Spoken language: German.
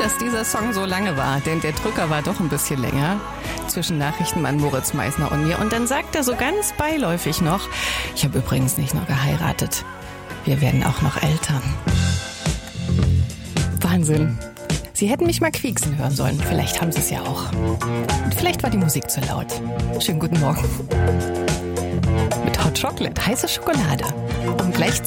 dass dieser Song so lange war, denn der Drücker war doch ein bisschen länger zwischen Nachrichtenmann Moritz Meisner und mir. Und dann sagt er so ganz beiläufig noch, ich habe übrigens nicht nur geheiratet, wir werden auch noch Eltern. Wahnsinn. Sie hätten mich mal quieksen hören sollen. Vielleicht haben Sie es ja auch. Und vielleicht war die Musik zu laut. Schönen guten Morgen. Mit Hot Chocolate, heiße Schokolade. Um gleich